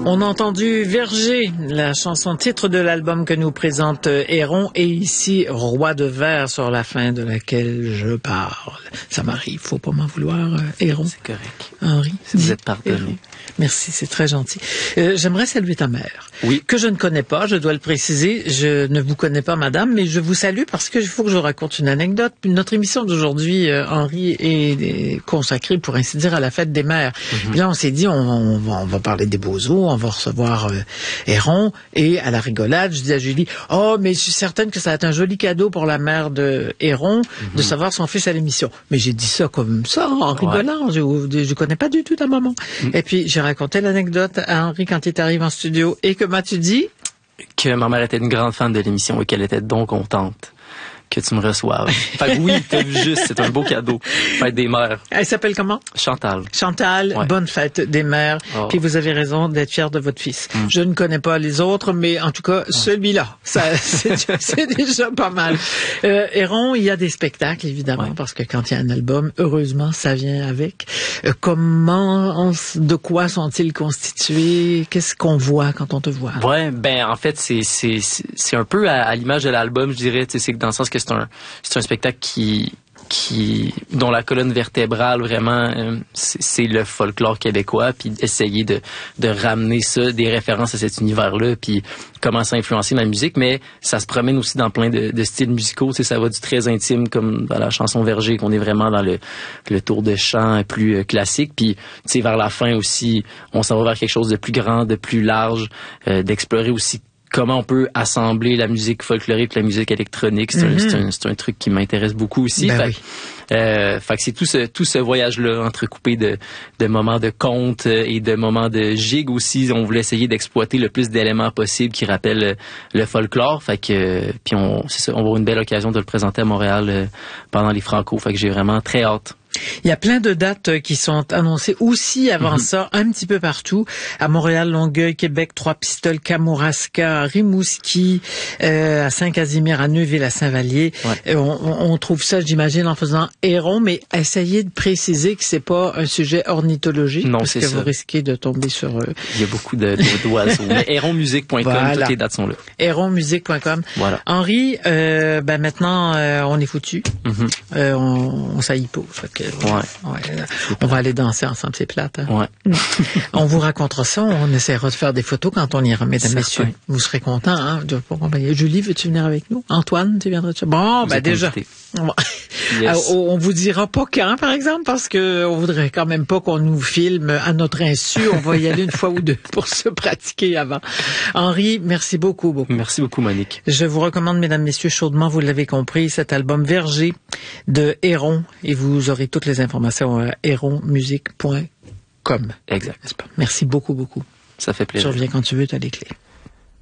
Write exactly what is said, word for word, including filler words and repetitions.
On a entendu Verger, la chanson titre de l'album que nous présente Héron, et ici Roi de verre sur la fin de laquelle je parle. Ça m'arrive, faut pas m'en vouloir, Héron. C'est correct. Henri. Vous êtes pardonné. Héron. Merci, c'est très gentil. Euh, j'aimerais saluer ta mère. Oui. Que je ne connais pas, je dois le préciser. Je ne vous connais pas, madame, mais je vous salue parce que il faut que je vous raconte une anecdote. Notre émission d'aujourd'hui, euh, Henri, est, est consacrée, pour ainsi dire, à la fête des mères. Mm-hmm. Puis là, on s'est dit, on, on, va, on va parler des beaux-os, on va recevoir euh, Héron, et à la rigolade, je dis à Julie, oh, mais je suis certaine que ça va être un joli cadeau pour la mère de Héron, mm-hmm. de savoir son fils à l'émission. Mais j'ai dit ça comme ça, en rigolant. Ouais. Je ne connais pas du tout ta maman. Mm. Et puis, j'ai raconté l'anecdote à Henri quand il arrive en studio. Et que m'as-tu dit? Que ma mère était une grande fan de l'émission et qu'elle était donc contente que tu me reçoives. Fait que oui, t'as vu juste, c'est un beau cadeau. Fête des mères. Elle s'appelle comment? Chantal. Chantal, ouais. Bonne fête des mères. Oh. Puis vous avez raison d'être fière de votre fils. Mm. Je ne connais pas les autres, mais en tout cas, oh. celui-là, ça, c'est, c'est déjà pas mal. Euh, Héron, il y a des spectacles, évidemment, ouais. parce que quand il y a un album, heureusement, ça vient avec. Euh, comment, de quoi sont-ils constitués? Qu'est-ce qu'on voit quand on te voit? Ouais, ben, en fait, c'est, c'est, c'est un peu à, à l'image de l'album, je dirais, tu sais, c'est que dans le sens que c'est un, c'est un spectacle qui, qui, dont la colonne vertébrale vraiment, euh, c'est, c'est le folklore québécois, puis essayer de, de ramener ça, des références à cet univers-là, puis comment ça a influencé ma musique, mais ça se promène aussi dans plein de, de styles musicaux, tu sais, ça va du très intime comme dans la chanson Verger, qu'on est vraiment dans le, le tour de chant plus euh, classique, puis tu sais, vers la fin aussi, on s'en va vers quelque chose de plus grand, de plus large, euh, d'explorer aussi comment on peut assembler la musique folklorique et la musique électronique. C'est, mm-hmm. un, c'est, un, c'est un truc qui m'intéresse beaucoup aussi. Ben fait, oui. euh, fait que c'est tout ce, tout ce voyage-là, entrecoupé de, de moments de conte et de moments de gigue aussi. On voulait essayer d'exploiter le plus d'éléments possibles qui rappellent le folklore. Fait que, puis on, c'est ça, on va avoir une belle occasion de le présenter à Montréal euh, pendant les Franco. Fait que j'ai vraiment très hâte. Il y a plein de dates qui sont annoncées aussi avant mm-hmm. ça, un petit peu partout. À Montréal, Longueuil, Québec, Trois-Pistoles, Kamouraska, Rimouski, euh, à Saint-Casimir, à Neuville, à Saint-Vallier. Ouais. Euh, on, on trouve ça, j'imagine, en faisant Héron, mais essayez de préciser que c'est pas un sujet ornithologique. Non, parce c'est que ça. Vous risquez de tomber sur... Euh... Il y a beaucoup de, de, d'oiseaux. Mais héron musique point com, voilà. Toutes les dates sont là. héron musique point com. Voilà. Henri, euh, ben maintenant, euh, on est foutu. Mm-hmm. Euh, on, on saillit pas. Fait que, Ouais. ouais. On va aller danser ensemble, c'est plate. Hein? Ouais. On vous racontera ça, on essaiera de faire des photos quand on ira, mesdames, messieurs. Vous serez contents, hein, de vous accompagner. Julie, veux-tu venir avec nous? Antoine, tu viendrais-tu? Bon, vous ben déjà. Yes. On vous dira pas quand, par exemple, parce que on voudrait quand même pas qu'on nous filme à notre insu. On va y aller une fois ou deux pour se pratiquer avant. Henri, merci beaucoup, beaucoup. Merci beaucoup, Monique. Je vous recommande, mesdames, messieurs, chaudement, vous l'avez compris, cet album Verger de Héron, et vous aurez toutes les informations à héron musique point com. Exact. Merci beaucoup, beaucoup. Ça fait plaisir. Je reviens quand tu veux, tu as les clés.